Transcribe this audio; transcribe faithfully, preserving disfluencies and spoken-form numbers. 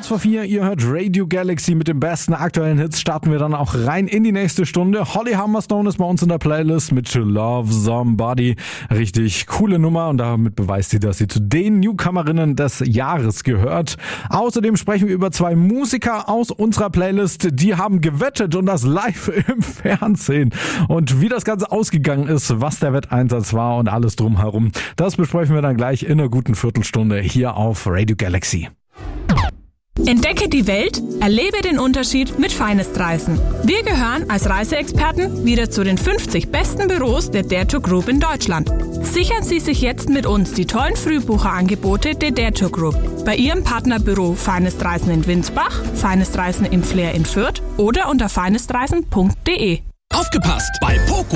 Kurz vor vier, ihr hört Radio Galaxy mit den besten aktuellen Hits. Starten wir dann auch rein in die nächste Stunde. Holly Humberstone ist bei uns in der Playlist mit To Love Somebody. Richtig coole Nummer und damit beweist sie, dass sie zu den Newcomerinnen des Jahres gehört. Außerdem sprechen wir über zwei Musiker aus unserer Playlist, die haben gewettet und das live im Fernsehen. Und wie das Ganze ausgegangen ist, was der Wetteinsatz war und alles drumherum, das besprechen wir dann gleich in einer guten Viertelstunde hier auf Radio Galaxy. Entdecke die Welt, erlebe den Unterschied mit Finest Reisen. Wir gehören als Reiseexperten wieder zu den fünfzig besten Büros der Dare to Group in Deutschland. Sichern Sie sich jetzt mit uns die tollen Frühbucherangebote der Dare to Group bei Ihrem Partnerbüro Finest Reisen in Winsbach, Finest Reisen im Flair in Fürth oder unter finest reisen punkt de. Aufgepasst! Bei Poco